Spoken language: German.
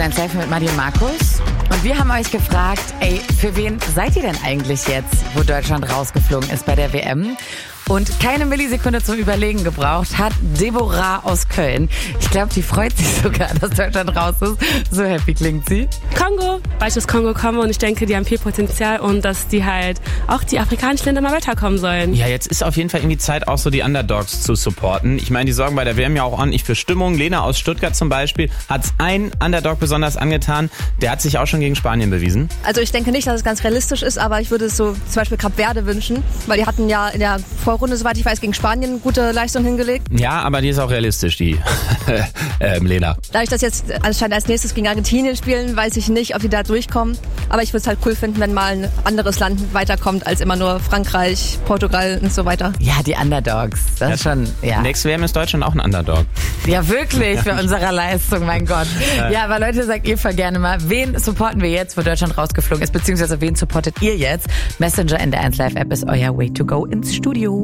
1 Live mit Maddie und Markus. Und wir haben euch gefragt, für wen seid ihr denn eigentlich jetzt, wo Deutschland rausgeflogen ist bei der WM? Und keine Millisekunde zum Überlegen gebraucht hat Deborah aus Köln. Ich glaube, die freut sich sogar, dass Deutschland raus ist. So happy klingt sie. Kongo, weil ich aus Kongo komme und ich denke, die haben viel Potenzial und dass die halt auch die afrikanischen Länder mal weiterkommen sollen. Ja, jetzt ist auf jeden Fall irgendwie Zeit, auch so die Underdogs zu supporten. Ich meine, die sorgen bei der WM ja auch ordentlich für Stimmung. Lena aus Stuttgart zum Beispiel hat ein Underdog besonders angetan. Der hat sich auch schon gegen Spanien bewiesen. Also ich denke nicht, dass es ganz realistisch ist, aber ich würde es so zum Beispiel Kap Verde wünschen, weil die hatten ja in der Vorrunde, soweit ich weiß, gegen Spanien gute Leistung hingelegt. Ja, aber die ist auch realistisch, die Lena. Dadurch, dass jetzt anscheinend als nächstes gegen Argentinien spielen, weiß ich nicht, ob die da durchkommen. Aber ich würde es halt cool finden, wenn mal ein anderes Land weiterkommt, als immer nur Frankreich, Portugal und so weiter. Ja, die Underdogs. Das ist schon, ja. Nächste WM ist Deutschland auch ein Underdog. Ja, wirklich, für unsere Leistung, mein Gott. Ja, aber Leute, sagt ihr voll gerne mal, wen supporten wir jetzt, wo Deutschland rausgeflogen ist, beziehungsweise wen supportet ihr jetzt? Messenger in der 1 Live App ist euer Way to go ins Studio.